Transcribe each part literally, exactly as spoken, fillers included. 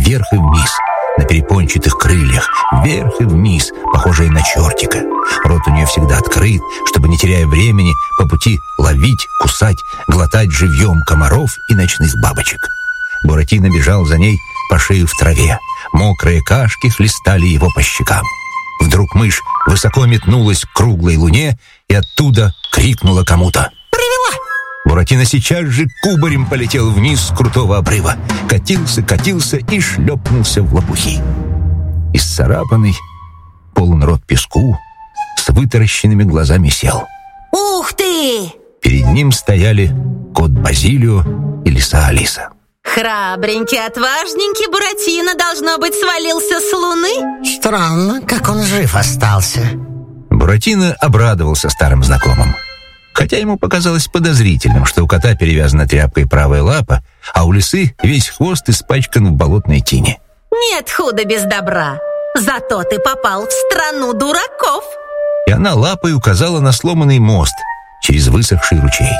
вверх и вниз, на перепончатых крыльях, вверх и вниз, похожая на чертика. Рот у нее всегда открыт, чтобы, не теряя времени, по пути ловить, кусать, глотать живьем комаров и ночных бабочек. Буратино бежал за ней по шее в траве. Мокрые кашки хлестали его по щекам. Вдруг мышь высоко метнулась к круглой луне и оттуда крикнула кому-то: «Привела!» Буратино сейчас же кубарем полетел вниз с крутого обрыва. Катился, катился и шлепнулся в лопухи. Исцарапанный, полон рот песку, с вытаращенными глазами сел. «Ух ты!» Перед ним стояли кот Базилио и лиса Алиса. Храбренький, отважненький Буратино, должно быть, свалился с луны. Странно, как он жив остался. Буратино обрадовался старым знакомым, хотя ему показалось подозрительным, что у кота перевязана тряпкой правая лапа, а у лисы весь хвост испачкан в болотной тине. Нет худа без добра, зато ты попал в страну дураков. И она лапой указала на сломанный мост через высохший ручей.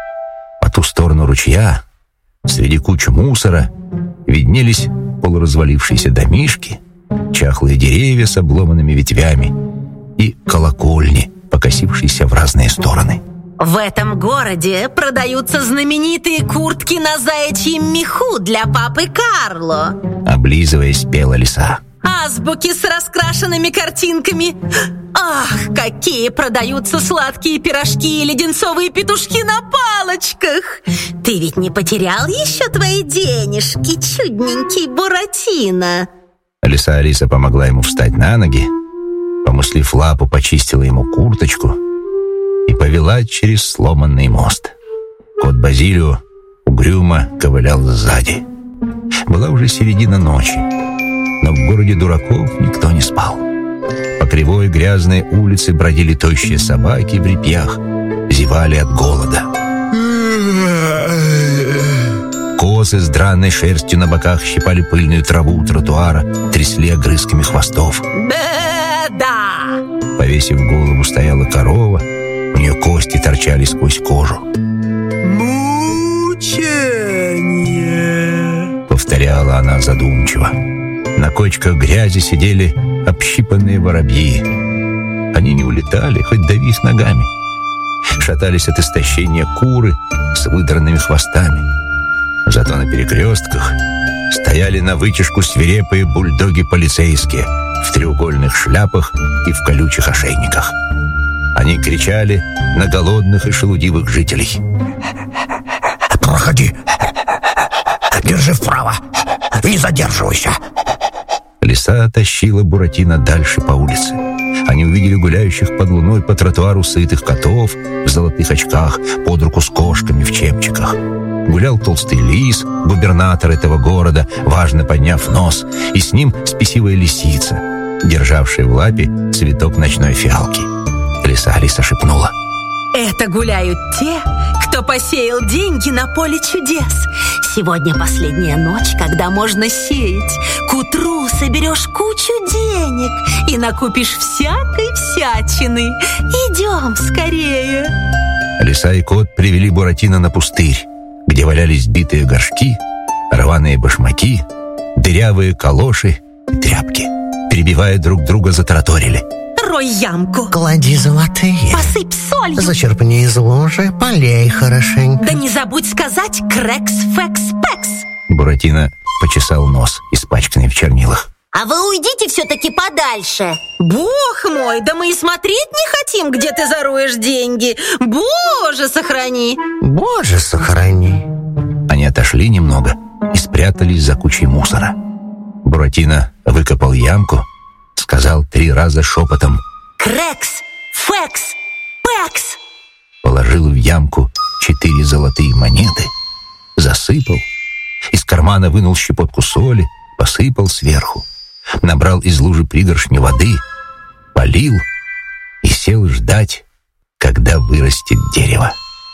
По ту сторону ручья, среди куч мусора, виднелись полуразвалившиеся домишки, чахлые деревья с обломанными ветвями и колокольни, покосившиеся в разные стороны. В этом городе продаются знаменитые куртки на заячьем меху для папы Карло. Облизываясь, пела лиса. Азбуки с раскрашенными картинками. Ах, какие продаются сладкие пирожки и леденцовые петушки на палочках. Ты ведь не потерял еще твои денежки, чудненький Буратино? Лиса Алиса помогла ему встать на ноги, помыслив лапу, почистила ему курточку и повела через сломанный мост. Кот Базилио угрюмо ковылял сзади. Была уже середина ночи, но в городе дураков никто не спал. По кривой грязной улице бродили тощие собаки в репьях, зевали от голода. Козы с драной шерстью на боках щипали пыльную траву у тротуара, трясли огрызками хвостов. Беда! Повесив голову, стояла корова, у нее кости торчали сквозь кожу. «Мучение!» — повторяла она задумчиво. На кочках грязи сидели общипанные воробьи. Они не улетали, хоть дави их ногами. Шатались от истощения куры с выдранными хвостами. Зато на перекрестках стояли на вытяжку свирепые бульдоги полицейские в треугольных шляпах и в колючих ошейниках. Они кричали на голодных и шелудивых жителей: «Проходи! Держи вправо! Не задерживайся!» Лиса тащила Буратино дальше по улице. Они увидели гуляющих под луной по тротуару сытых котов в золотых очках под руку с кошками в чепчиках. Гулял толстый лис, губернатор этого города, важно подняв нос, и с ним спесивая лисица, державшая в лапе цветок ночной фиалки. Лиса Алиса шепнула: Это гуляют те, кто посеял деньги на поле чудес. Сегодня последняя ночь, когда можно сеять. К утру соберешь кучу денег и накупишь всякой всячины. Идем скорее. Лиса и кот привели Буратино на пустырь, где валялись битые горшки, рваные башмаки, дырявые калоши и тряпки. Перебивая друг друга, затараторили: Рой ямку, Клади золотые, посыпь солью, зачерпни из ложи, полей хорошенько. да не забудь сказать крекс-фекс-пекс. Буратино почесал нос, испачканный в чернилах. А вы уйдите все-таки подальше. Бог мой, да мы и смотреть не хотим, где ты зароешь деньги. Боже, сохрани. Боже, сохрани. Они отошли немного и спрятались за кучей мусора. Буратино выкопал ямку, сказал три раза шепотом: Крекс, фекс, пекс. Положил в ямку четыре золотые монеты, засыпал, из кармана вынул щепотку соли, посыпал сверху, набрал из лужи пригоршню воды, полил и сел ждать, когда вырастет дерево.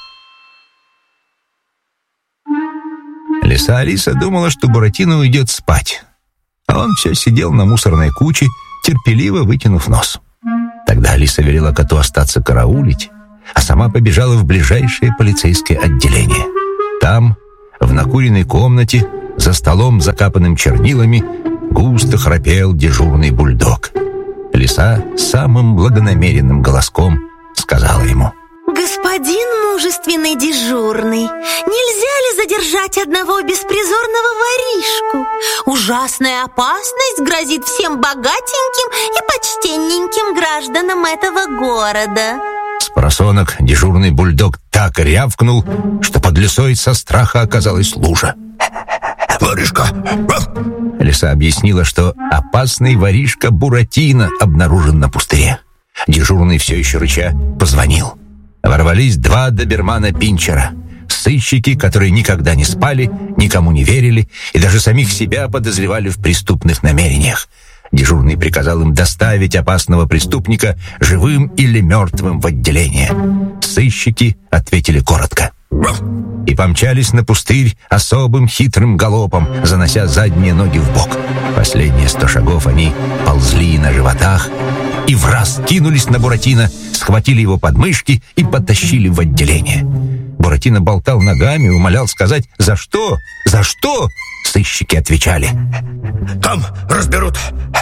Лиса Алиса думала, что Буратино уйдет спать, а он все сидел на мусорной куче, терпеливо вытянув нос. Тогда Алиса велела коту остаться караулить, а сама побежала в ближайшее полицейское отделение. Там, в накуренной комнате, за столом, закапанным чернилами, густо храпел дежурный бульдог. Лиса самым благонамеренным голоском сказала ему: «Господин мужественный дежурный, нельзя ли задержать одного беспризорного воришку? Ужасная опасность грозит всем богатеньким и почтенненьким гражданам этого города». С просонок дежурный бульдог так рявкнул, что под лисой со страха оказалась лужа. Воришка! Лиса объяснила, что опасный воришка Буратино обнаружен на пустыре. Дежурный, все еще рыча, позвонил. Ворвались два добермана-пинчера. Сыщики, которые никогда не спали, никому не верили и даже самих себя подозревали в преступных намерениях. Дежурный приказал им доставить опасного преступника живым или мертвым в отделение. Сыщики ответили коротко и помчались на пустырь особым хитрым галопом, занося задние ноги в бок. Последние сто шагов они ползли на животах и враз кинулись на Буратино, схватили его подмышки и потащили в отделение. Буратино болтал ногами, умолял сказать «За что? За что?» Сыщики отвечали: «Там разберут».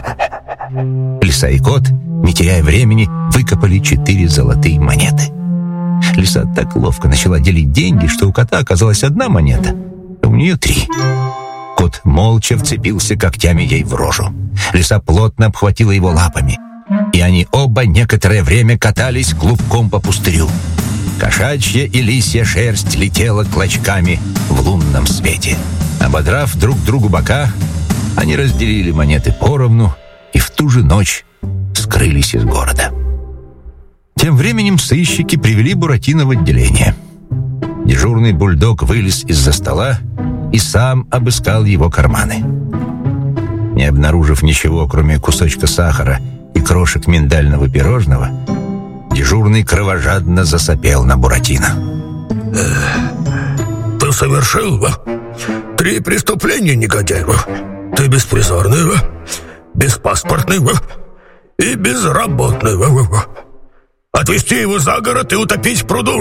Лиса и кот, не теряя времени, выкопали четыре золотые монеты. Лиса так ловко начала делить деньги, что у кота оказалась одна монета, а у нее три. Кот молча вцепился когтями ей в рожу. Лиса плотно обхватила его лапами, и они оба некоторое время катались клубком по пустырю. Кошачья и лисья шерсть летела клочками в лунном свете. Ободрав друг другу бока, они разделили монеты поровну и в ту же ночь скрылись из города. Тем временем сыщики привели Буратино в отделение. Дежурный бульдог вылез из-за стола и сам обыскал его карманы. Не обнаружив ничего, кроме кусочка сахара и крошек миндального пирожного, дежурный кровожадно засопел на Буратино. «Ты совершил три преступления, негодяй. Ты беспризорный, беспаспортный и безработный. Отвезти его за город и утопить в пруду».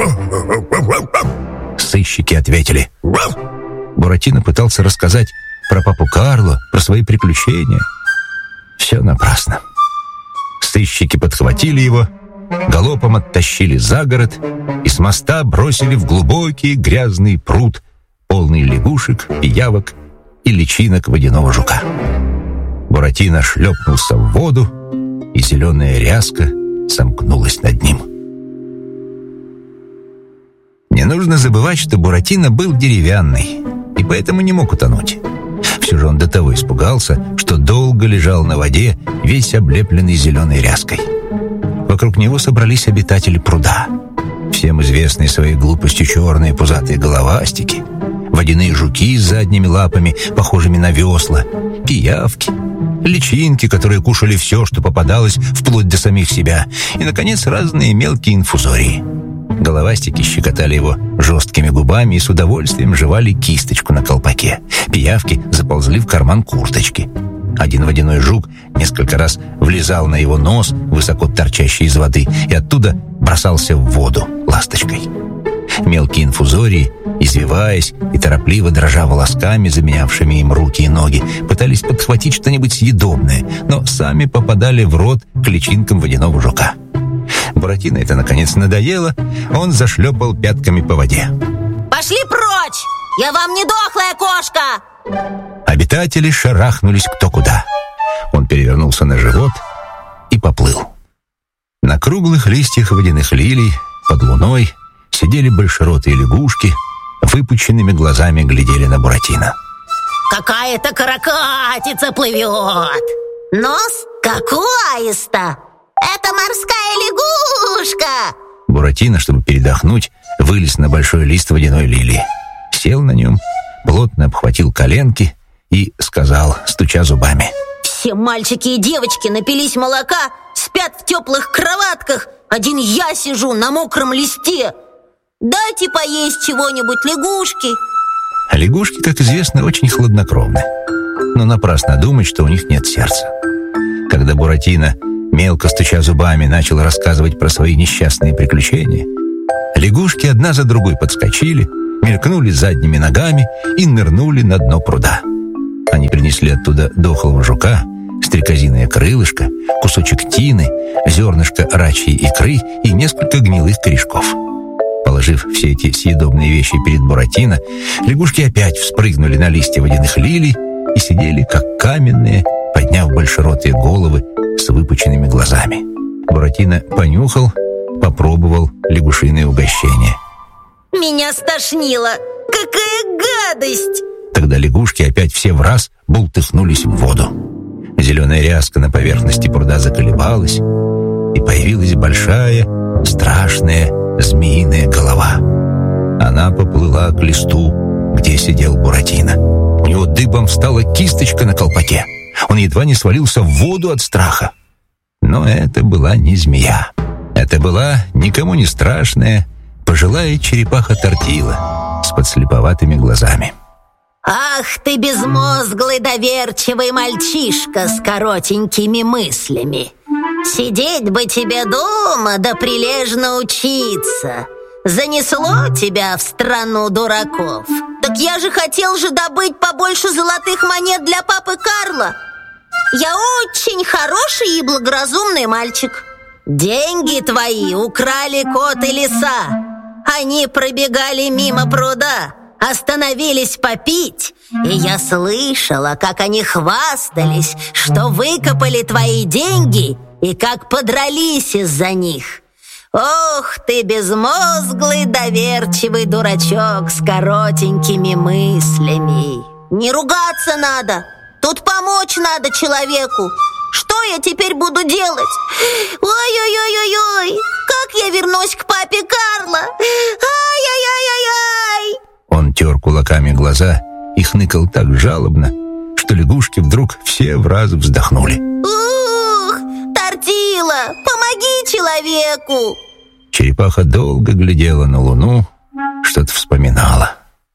Сыщики ответили. Буратино пытался рассказать про папу Карло, про свои приключения. Все напрасно. Сыщики подхватили его, галопом оттащили за город и с моста бросили в глубокий грязный пруд, полный лягушек, пиявок и личинок водяного жука. Буратино шлепнулся в воду, и зеленая ряска сомкнулась над ним. Не нужно забывать, что Буратино был деревянный и поэтому не мог утонуть. Все же он до того испугался, что долго лежал на воде, весь облепленный зеленой ряской. Вокруг него собрались обитатели пруда. Всем известные своей глупостью черные пузатые головастики, водяные жуки с задними лапами, похожими на весла, пиявки, личинки, которые кушали все, что попадалось, вплоть до самих себя, и, наконец, разные мелкие инфузории. Головастики щекотали его жесткими губами и с удовольствием жевали кисточку на колпаке. Пиявки заползли в карман курточки. Один водяной жук несколько раз влезал на его нос, высоко торчащий из воды, и оттуда бросался в воду ласточкой. Мелкие инфузории, извиваясь и торопливо дрожа волосками, заменявшими им руки и ноги, пытались подхватить что-нибудь съедобное, но сами попадали в рот к личинкам водяного жука. Буратино это, наконец, надоело, он зашлепал пятками по воде. «Пошли прочь! Я вам не дохлая кошка!» Обитатели шарахнулись кто куда. Он перевернулся на живот и поплыл. На круглых листьях водяных лилий под луной сидели большеротые лягушки, выпученными глазами глядели на Буратино. «Какая-то каракатица плывет! Нос, как у аиста! Это морская лягушка!» Буратино, чтобы передохнуть, вылез на большой лист водяной лилии, сел на нем, плотно обхватил коленки и сказал, стуча зубами: «Все мальчики и девочки напились молока, спят в теплых кроватках. Один я сижу на мокром листе. Дайте поесть чего-нибудь лягушки». А лягушки, как известно, очень хладнокровны. Но напрасно думать, что у них нет сердца. Когда Буратино, мелко стуча зубами, начал рассказывать про свои несчастные приключения, лягушки одна за другой подскочили, мелькнули задними ногами и нырнули на дно пруда. Они принесли оттуда дохлого жука, стрекозиное крылышко, кусочек тины, зернышко рачьей икры и несколько гнилых корешков. Положив все эти съедобные вещи перед Буратино, лягушки опять вспрыгнули на листья водяных лилий и сидели, как каменные, подняв большеротые головы с выпученными глазами. Буратино понюхал, попробовал лягушиное угощение. Меня стошнило! Какая гадость! Тогда лягушки опять все враз бултыхнулись в воду. Зеленая ряска на поверхности пруда заколебалась, и появилась большая, страшная змеиная голова. Она поплыла к листу, где сидел Буратино. У него дыбом встала кисточка на колпаке. Он едва не свалился в воду от страха. Но это была не змея. Это была никому не страшная пожилая черепаха-тортила с подслеповатыми глазами. Ах ты, безмозглый доверчивый мальчишка с коротенькими мыслями! Сидеть бы тебе дома да прилежно учиться. Занесло тебя в страну дураков. Так я же хотел же добыть побольше золотых монет для папы Карла. Я очень хороший и благоразумный мальчик. Деньги твои украли кот и лиса. Они пробегали мимо пруда, остановились попить, и я слышала, как они хвастались, что выкопали твои деньги и как подрались из-за них. Ох ты, безмозглый доверчивый дурачок с коротенькими мыслями. Не ругаться надо, тут помочь надо человеку. Что я теперь буду делать? Ой-ой-ой-ой-ой! Как я вернусь к папе Карла? Ай-яй-яй-яй-яй! Он тер кулаками глаза и хныкал так жалобно, что лягушки вдруг все враз вздохнули. Ух, Тортила, помоги человеку! Черепаха долго глядела на луну, что-то вспоминала.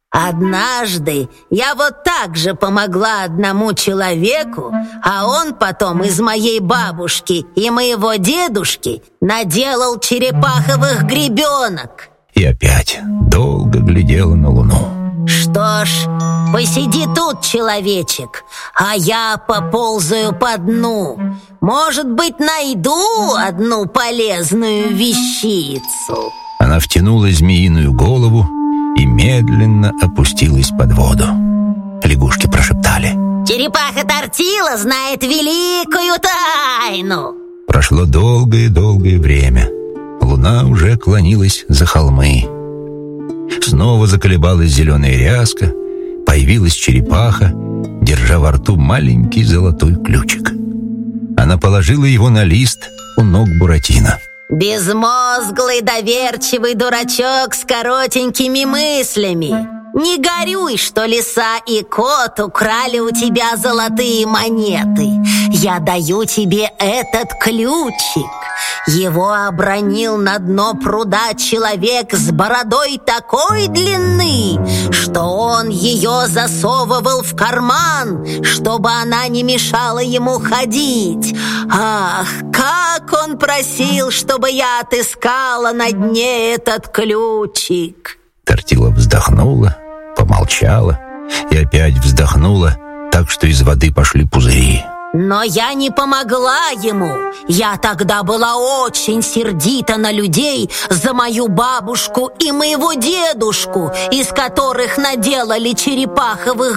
Однажды я вот так же помогла одному человеку, а он потом из моей бабушки и моего дедушки наделал черепаховых гребенок. И опять долго глядела на луну. Что ж, посиди тут, человечек, а я поползаю по дну. Может быть, найду одну полезную вещицу. Она втянула змеиную голову и медленно опустилась под воду. Лягушки прошептали: черепаха-тортила знает великую тайну. Прошло долгое-долгое время. Луна уже клонилась за холмы. Снова заколебалась зеленая ряска, появилась черепаха, держа во рту маленький золотой ключик. Она положила его на лист у ног Буратино. Безмозглый доверчивый дурачок с коротенькими мыслями. Не горюй, что лиса и кот украли у тебя золотые монеты. Я даю тебе этот ключик. Его обронил на дно пруда человек с бородой такой длины, что он ее засовывал в карман, чтобы она не мешала ему ходить. Ах, как он просил, чтобы я отыскала на дне этот ключик. Тортила вздохнула, помолчала и опять вздохнула, так что из воды пошли пузыри. Но я не помогла ему. Я тогда была очень сердита на людей за мою бабушку и моего дедушку, из которых наделали черепаховых